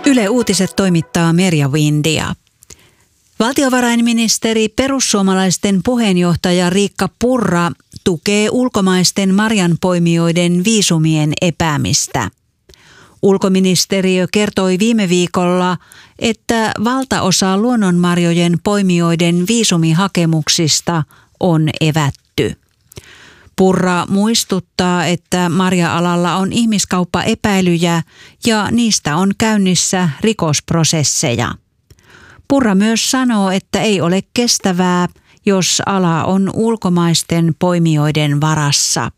Yle Uutiset toimittaa Merja Windia. Valtiovarainministeri perussuomalaisten puheenjohtaja Riikka Purra tukee ulkomaisten marjanpoimijoiden viisumien epäämistä. Ulkoministeriö kertoi viime viikolla, että valtaosa luonnonmarjojen poimijoiden viisumihakemuksista on evätty. Purra muistuttaa, että marja-alalla on ihmiskauppaepäilyjä ja niistä on käynnissä rikosprosesseja. Purra myös sanoo, että ei ole kestävää, jos ala on ulkomaisten poimijoiden varassa.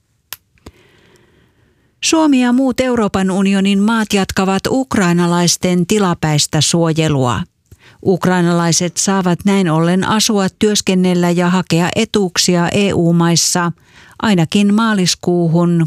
Suomi ja muut Euroopan unionin maat jatkavat ukrainalaisten tilapäistä suojelua. Ukrainalaiset saavat näin ollen asua, työskennellä ja hakea etuuksia EU-maissa ainakin maaliskuuhun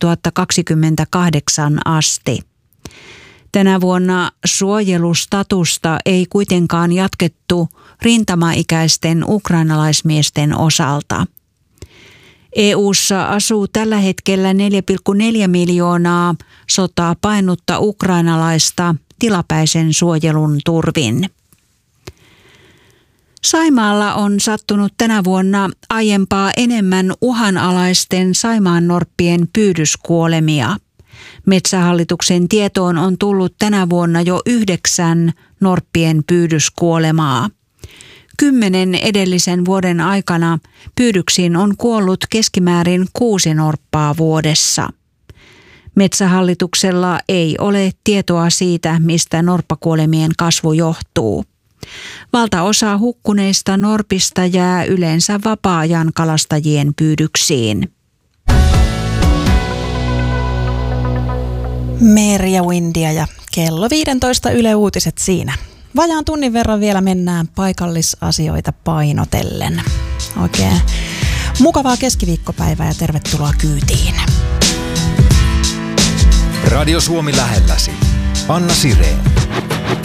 2028 asti. Tänä vuonna suojelustatusta ei kuitenkaan jatkettu rintamaikäisten ukrainalaismiesten osalta. EU:ssa asuu tällä hetkellä 4,4 miljoonaa sotaa paennutta ukrainalaista tilapäisen suojelun turvin. Saimaalla on sattunut tänä vuonna aiempaa enemmän uhanalaisten saimaannorppien pyydyskuolemia. Metsähallituksen tietoon on tullut tänä vuonna jo 9 norppien pyydyskuolemaa. 10 edellisen vuoden aikana pyydyksiin on kuollut keskimäärin 6 norppaa vuodessa. Metsähallituksella ei ole tietoa siitä, mistä norppakuolemien kasvu johtuu. Valtaosa hukkuneista norpista jää yleensä vapaa-ajan kalastajien pyydyksiin. Merja Windia ja kello 15 Yle Uutiset siinä. Vajaan tunnin verran vielä mennään paikallisasioita painotellen. Oikein mukavaa keskiviikkopäivää ja tervetuloa kyytiin. Radio Suomi lähelläsi. Anna Sireen.